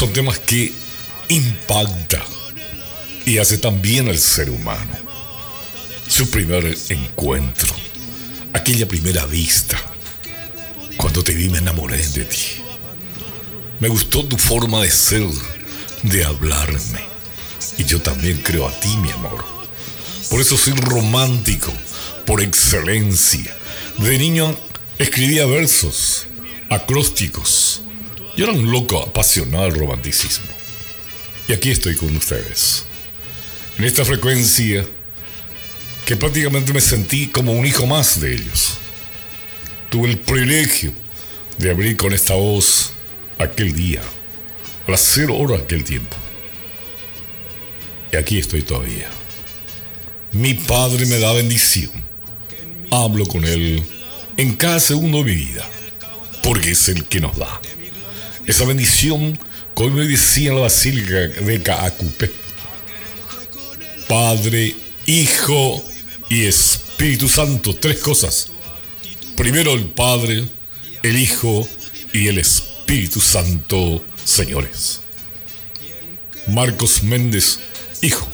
son temas que impactan y hace también al ser humano. Su primer encuentro, aquella primera vista, cuando te vi me enamoré de ti. Me gustó tu forma de ser, de hablarme, y yo también creo a ti, mi amor. Por eso soy romántico, por excelencia. De niño escribía versos, acrósticos. Yo era un loco apasionado del romanticismo. Y aquí estoy con ustedes, en esta frecuencia que prácticamente me sentí como un hijo más de ellos. Tuve el privilegio de abrir con esta voz aquel día, a las 0 horas aquel tiempo. Y aquí estoy todavía. Mi padre me da bendición. Hablo con él en cada segundo de mi vida, porque es el que nos da esa bendición, como me decía en la Basílica de Caacupé: Padre, Hijo y Espíritu Santo. 3 cosas. Primero el Padre, el Hijo y el Espíritu Santo, señores. Marcos Méndez, hijo.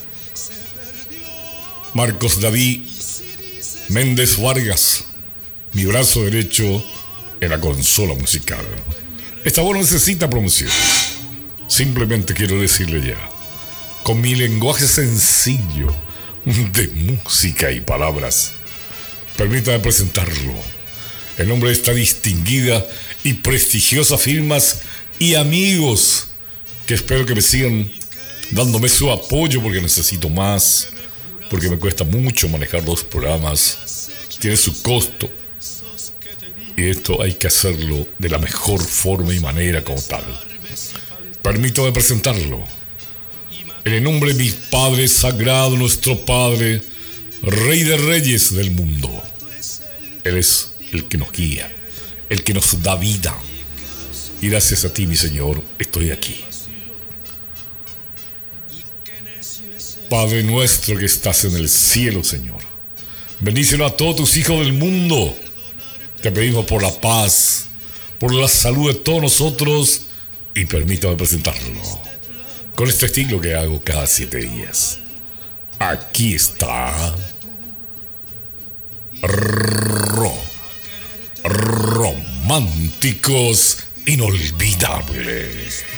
Marcos David Méndez Vargas, mi brazo derecho en la consola musical. Esta voz no necesita promoción. Simplemente quiero decirle ya, con mi lenguaje sencillo de música y palabras, permítame presentarlo en nombre de esta distinguida y prestigiosa firmas y amigos que espero que me sigan dándome su apoyo, porque necesito más, porque me cuesta mucho manejar 2 programas, tiene su costo, y esto hay que hacerlo de la mejor forma y manera como tal. Permítame presentarlo en el nombre de mi Padre Sagrado, nuestro Padre, Rey de Reyes del mundo. Él es el que nos guía, el que nos da vida, y gracias a ti, mi Señor, estoy aquí. Padre nuestro que estás en el cielo, Señor, bendícelo a todos tus hijos del mundo. Te pedimos por la paz, por la salud de todos nosotros, y permítame presentarlo con este estilo que hago cada 7 días. Aquí está Románticos Inolvidables.